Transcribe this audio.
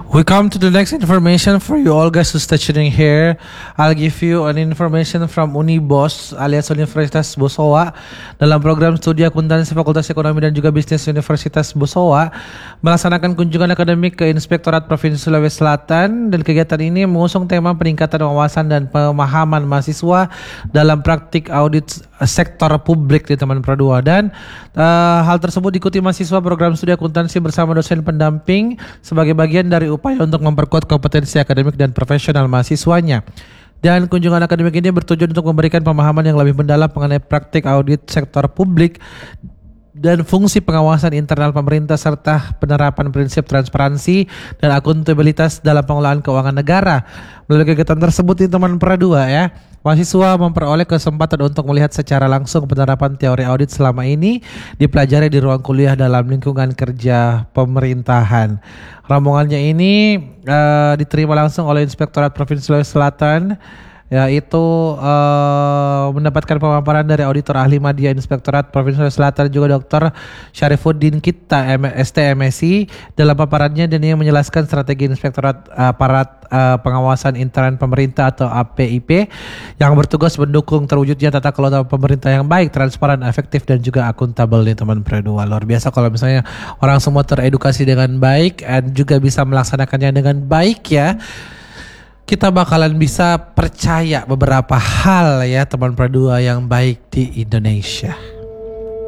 We come to the next information for you all guys who's tuning here. I'll give you an information from Unibos alias Universitas Bosowa dalam program studi akuntansi Fakultas Ekonomi dan juga Bisnis Universitas Bosowa melaksanakan kunjungan akademik ke Inspektorat Provinsi Sulawesi Selatan, dan kegiatan ini mengusung tema peningkatan wawasan dan pemahaman mahasiswa dalam praktik audit sektor publik di teman Pradua, dan hal tersebut diikuti mahasiswa program studi akuntansi bersama dosen pendamping sebagai bagian dari upaya untuk memperkuat kompetensi akademik dan profesional mahasiswanya. Dan kunjungan akademik ini bertujuan untuk memberikan pemahaman yang lebih mendalam mengenai praktik audit sektor publik dan fungsi pengawasan internal pemerintah serta penerapan prinsip transparansi dan akuntabilitas dalam pengelolaan keuangan negara. Melalui kegiatan tersebut di teman Pradua ya, mahasiswa memperoleh kesempatan untuk melihat secara langsung penerapan teori audit selama ini dipelajari di ruang kuliah dalam lingkungan kerja pemerintahan. Rombongannya ini diterima langsung oleh Inspektorat Provinsi Sulawesi Selatan, yaitu mendapatkan pemaparan dari auditor ahli media Inspektorat Provinsi Sulawesi Selatan juga Dr. Syarifuddin Kita STMSI. Dalam paparannya dan yang menjelaskan strategi Inspektorat Aparat Pengawasan Intern Pemerintah atau APIP yang bertugas mendukung terwujudnya tata kelola pemerintah yang baik, transparan, efektif dan juga akuntabel nih teman Pradua. Luar biasa kalau misalnya orang semua teredukasi dengan baik dan juga bisa melaksanakannya dengan baik ya. Kita bakalan bisa percaya beberapa hal ya teman Pradua yang baik di Indonesia.